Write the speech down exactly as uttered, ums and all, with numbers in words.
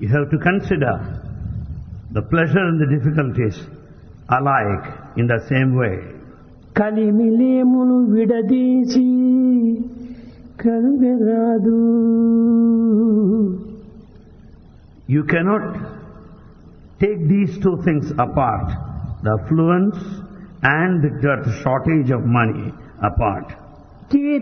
You have to consider the pleasure and the difficulties alike in the same way. కలిమిలేమును విడదీసి కలుగరాదు. You cannot take these two things apart, the affluence and the shortage of money apart.